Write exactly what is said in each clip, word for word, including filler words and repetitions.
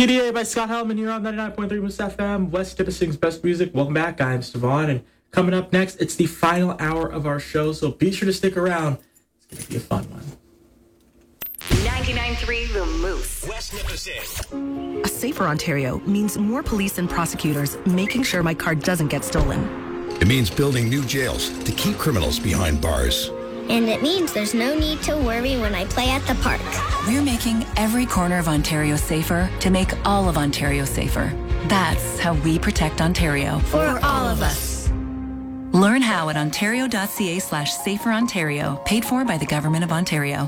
P D A by Scott Hellman here on ninety-nine point three Moose F M, West Nipissing's best music. Welcome back, I'm Stevon, and coming up next, it's the final hour of our show, so be sure to stick around. It's going to be a fun one. ninety-nine point three The Moose. West Nipissing. A safer Ontario means more police and prosecutors making sure my car doesn't get stolen. It means building new jails to keep criminals behind bars. And it means there's no need to worry when I play at the park. We're making every corner of Ontario safer to make all of Ontario safer. That's how we protect Ontario. For all of us. Learn how at ontario.ca slash safer Ontario, paid for by the Government of Ontario.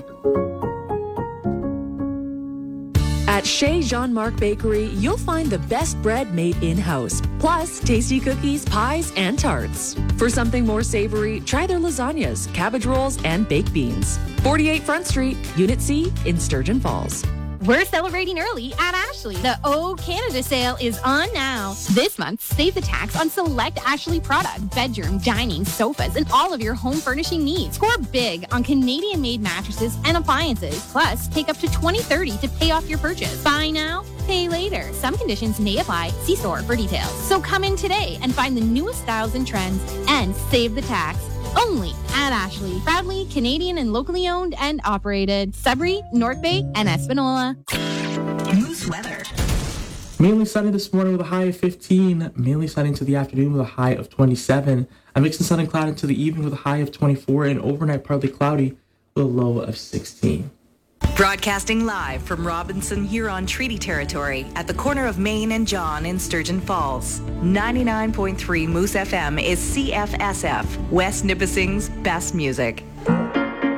At Chez Jean-Marc Bakery, you'll find the best bread made in-house, plus tasty cookies, pies, and tarts. For something more savory, try their lasagnas, cabbage rolls, and baked beans. forty-eight Front Street, Unit C in Sturgeon Falls. We're celebrating early at Ashley. The O Canada sale is on now. This month, save the tax on select Ashley product, bedroom, dining, sofas, and all of your home furnishing needs. Score big on Canadian-made mattresses and appliances. Plus, take up to twenty thirty to pay off your purchase. Buy now, pay later. Some conditions may apply. See store for details. So come in today and find the newest styles and trends and save the tax. Only at Ashley. Proudly Canadian and locally owned and operated. Sudbury, North Bay, and Espanola. Moose weather. Mainly sunny this morning with a high of fifteen. Mainly sunny into the afternoon with a high of twenty-seven. A mix of sun and cloud into the evening with a high of twenty-four. And overnight partly cloudy with a low of sixteen. Broadcasting live from Robinson Huron Treaty Territory at the corner of Main and John in Sturgeon Falls. ninety-nine point three Moose F M is C F S F, West Nipissing's best music.